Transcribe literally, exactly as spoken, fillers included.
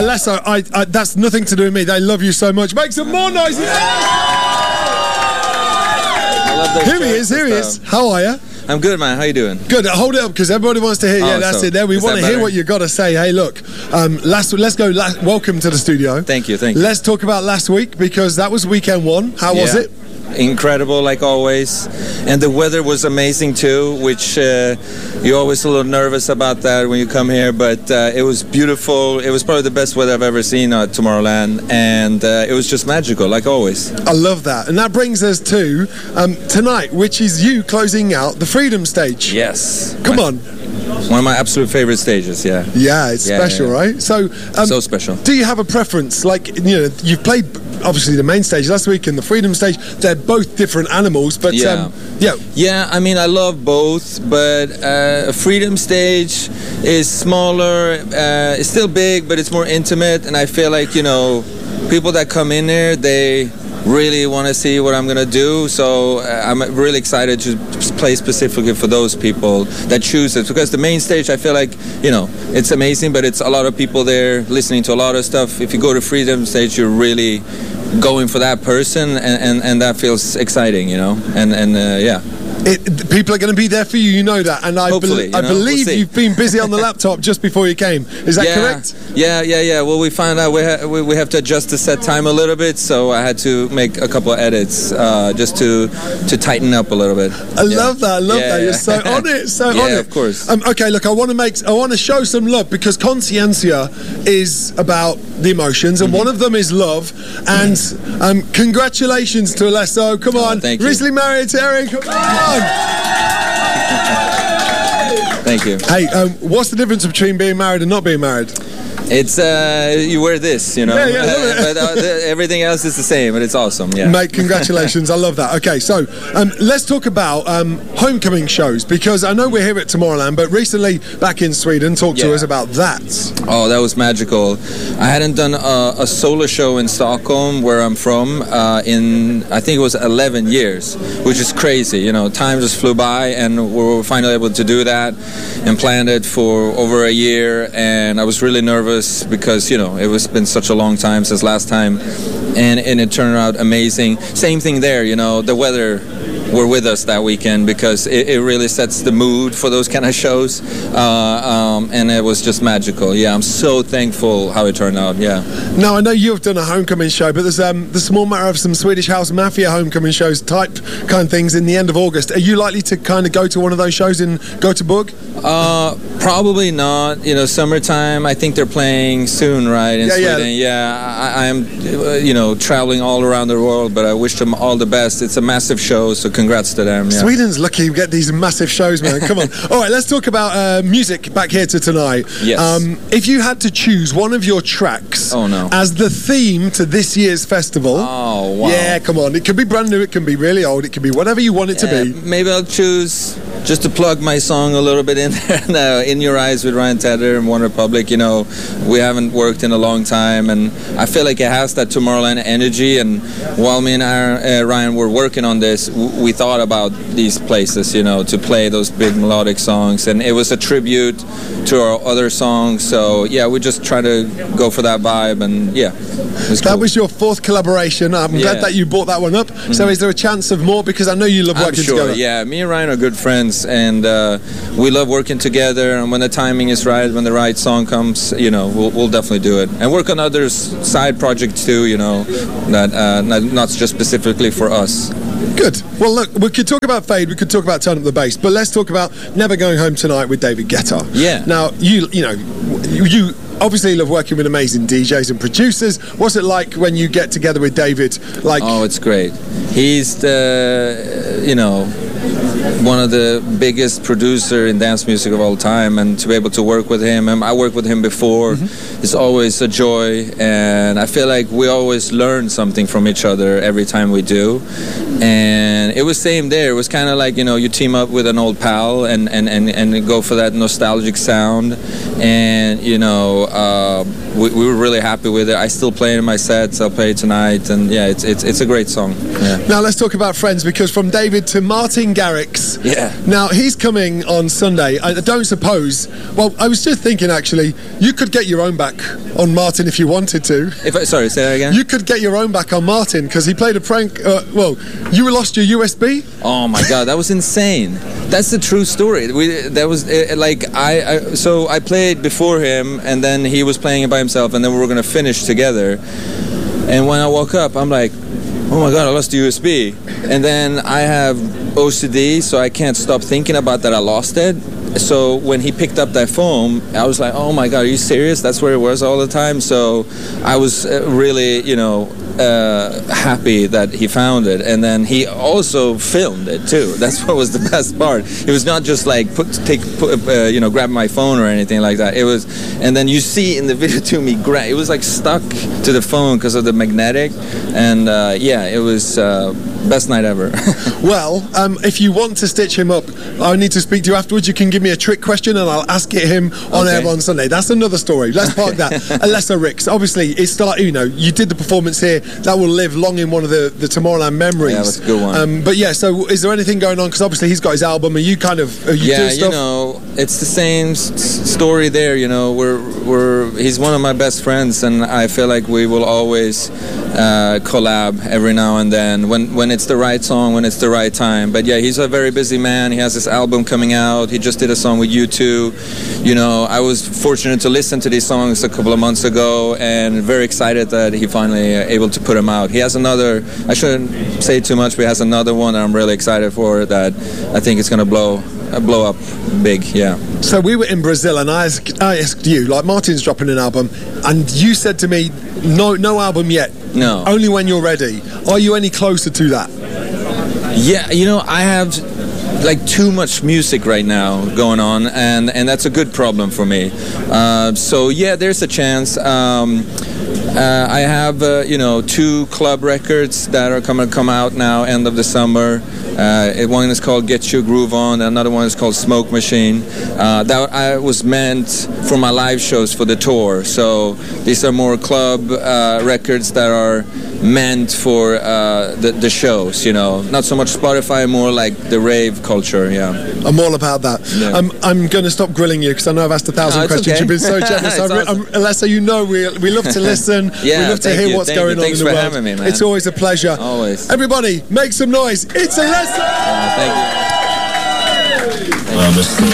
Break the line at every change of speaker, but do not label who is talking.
Alesso, I, I, that's nothing to do with me. They love you so much. Make some more noise. Here he is, here he is. How are you?
I'm good, man. How you doing?
Good. Hold it up, because everybody wants to hear. Yeah,
oh,
that's
so,
it. There, we want to hear what you got to say. Hey, look, um, last, let's go. Last, welcome to the studio.
Thank you, thank you.
Let's talk about last week, because that was weekend one. How yeah. was it?
Incredible, like always, and the weather was amazing too, which uh, you're always a little nervous about that when you come here, but uh, it was beautiful. It was probably the best weather I've ever seen at Tomorrowland, and uh, it was just magical, like always.
I love that. And that brings us to um, tonight, which is you closing out the Freedom Stage.
Yes.
Come
my,
on.
One of my absolute favorite stages, yeah.
Yeah, it's yeah, special, yeah, yeah. right? So, um,
so special.
Do you have a preference? Like, you know, you've played obviously the main stage last week and the Freedom Stage. They're both different animals, but
yeah,
um, yeah.
Yeah, I mean, I love both, but uh, a Freedom Stage is smaller. Uh, it's still big, but it's more intimate, and I feel like, you know, people that come in there, they really want to see what I'm going to do, so uh, I'm really excited to play specifically for those people that choose it, because the main stage, I feel like, you know, it's amazing, but it's a lot of people there listening to a lot of stuff. If you go to Freedom Stage, you're really going for that person, and, and, and that feels exciting, you know, and, and uh, yeah.
It, people are going to be there for you, you know that, and I,
Hopefully,
be- I
you know,
believe
we'll
you've been busy on the laptop just before you came. Is that
yeah,
correct?
Yeah, yeah, yeah. Well, we found out we, ha- we we have to adjust the set time a little bit, so I had to make a couple of edits uh, just to to tighten up a little bit.
I
yeah.
love that. I love
yeah,
that.
yeah.
You're so on it. So
yeah,
on it.
of course.
Um, okay, look, I want to make, I want to show some love, because Consciencia is about the emotions, and mm-hmm. one of them is love. And um, congratulations to Alesso. Come on,
oh, thank you.
Recently married to Eric. Come on.
Thank you.
Hey, um, what's the difference between being married and not being married?
It's uh, you wear this, you know.
Yeah, yeah, love it.
But uh, the, everything else is the same, but it's awesome. Yeah.
Mate, congratulations! I love that. Okay, so um, let's talk about um, homecoming shows, because I know we're here at Tomorrowland, but recently back in Sweden, talk
yeah.
to us about that.
Oh, that was magical. I hadn't done a, a solo show in Stockholm, where I'm from, uh, in I think it was eleven years, which is crazy. You know, time just flew by, and we were finally able to do that and planned it for over a year. And I was really nervous, because, you know, it was been such a long time since last time, and, and it turned out amazing. Same thing there, you know, the weather were with us that weekend, because it, it really sets the mood for those kind of shows, uh, um, and it was just magical. Yeah, I'm so thankful how it turned out. Yeah.
Now, I know you've done a homecoming show, but there's um, the small matter of some Swedish House Mafia homecoming shows type kind of things in the end of August. Are you likely to kind of go to one of those shows in Göteborg?
Uh, probably not. You know, summertime, I think they're playing soon, right, in
yeah,
Sweden.
Yeah,
yeah I, I'm, uh, you know, traveling all around the world, but I wish them all the best. It's a massive show, so congrats to them. Yeah.
Sweden's lucky you get these massive shows, man. Come on. All right, let's talk about uh, music back here to tonight.
Yes.
Um, if you had to choose one of your tracks
oh, no.
as the theme to this year's festival.
Oh, wow.
Yeah, come on. It can be brand new, it can be really old, it can be whatever you want it
yeah,
to be.
Maybe I'll choose, just to plug my song a little bit in there, now, In Your Eyes with Ryan Tedder and One Republic. You know, we haven't worked in a long time, and I feel like it has that Tomorrowland energy. And while me and our, uh, Ryan were working on this, w- we thought about these places, you know, to play those big melodic songs, and it was a tribute to our other songs. So yeah, we just try to go for that vibe, and yeah, it was
that
cool.
was your fourth collaboration. I'm
yeah.
glad that you brought that one up. Mm-hmm. So is there a chance of more? Because I know you love
I'm
working
sure,
together.
Yeah, me and Ryan are good friends, and uh, we love working together. And when the timing is right, when the right song comes, you know, we'll, we'll definitely do it, and work on other side projects too. You know, that uh, not, not just specifically for us.
Good. Well, look, we could talk about Fade, we could talk about Turn Up the Bass, but let's talk about Never Going Home Tonight with David Guetta.
Yeah.
Now, you you know, you, you obviously love working with amazing D Js and producers. What's it like when you get together with David? Like,
oh, it's great. He's the, you know, one of the biggest producer in dance music of all time, and to be able to work with him, and I worked with him before, mm-hmm. it's always a joy, and I feel like we always learn something from each other every time we do. And it was same there. It was kind of like, you know, you team up with an old pal and, and, and, and go for that nostalgic sound. and you know, uh, we, we were really happy with it. I still play it in my sets. I'll play it tonight, and yeah, it's it's it's a great song. Yeah.
Now let's talk about Friends, because from David to Martin Garrix.
Yeah.
Now he's coming on Sunday. I don't suppose. Well, I was just thinking actually, you could get your own back on Martin if you wanted to.
If I, sorry, say that again.
You could get your own back on Martin because he played a prank. Uh, well, you lost your U S B.
Oh my God, that was insane. That's the true story. We that was uh, like I, I so I played before him, and then he was playing it by himself, and then we were gonna finish together. And when I woke up, I'm like, oh my God, I lost the U S B. And then I have O C D, so I can't stop thinking about that I lost it. So when he picked up that phone, I was like, oh my God, are you serious? That's where it was all the time. So I was uh, really, you know, uh, happy that he found it. And then he also filmed it too. That's what was the best part. It was not just like put, take, put, uh, you know, grab my phone or anything like that. It was, and then you see in the video to me, it was like stuck to the phone because of the magnetic. And uh, yeah, it was uh, best night ever.
Well, um, if you want to stitch him up, I need to speak to you afterwards. You can give me a trick question and I'll ask it him on
okay.
air on Sunday. That's another story. Let's park that. Alessa Ricks, obviously, it's start, you know, you did the performance here. That will live long in one of the, the Tomorrowland memories.
Yeah, that's a good one.
Um, but yeah, so is there anything going on? Because obviously he's got his album. Are you kind of, are you
yeah,
doing stuff?
you know, it's the same s- story there. You know, we're we're he's one of my best friends, and I feel like we will always uh, collab every now and then when when it's the right song, when it's the right time. But yeah, he's a very busy man. He has his album coming out. He just did a song with U two. You know, I was fortunate to listen to these songs a couple of months ago, and very excited that he finally uh, able to put them out. He has another. I shouldn't say too much, but he has another one that I'm really excited for. That I think it's gonna blow. blow up big, yeah.
So we were in Brazil, and I asked, I asked you, like, Martin's dropping an album, and you said to me, no no album yet.
No.
Only when you're ready. Are you any closer to that?
Yeah, you know, I have like too much music right now going on, and, and that's a good problem for me. Uh, so yeah, there's a chance. Um, uh, I have, uh, you know, two club records that are coming to come out now, end of the summer. Uh, one is called Get Your Groove On, another one is called Smoke Machine. Uh, that I was meant for my live shows for the tour. So these are more club uh, records that are meant for uh, the, the shows, you know. Not so much Spotify, more like the rave culture, yeah.
I'm all about that. Yeah. I'm, I'm going to stop grilling you because I know I've asked a thousand
no,
questions.
Okay.
You've been so generous. I'm,
awesome.
I'm, Alessa, you know we, we love to listen.
Yeah,
we love to hear
you,
what's
thank
going
you.
on
Thanks
in the
for
world.
having me, man.
It's always a pleasure.
Always.
Everybody, make some noise. It's Alessa!
Oh, thank you. Thank you.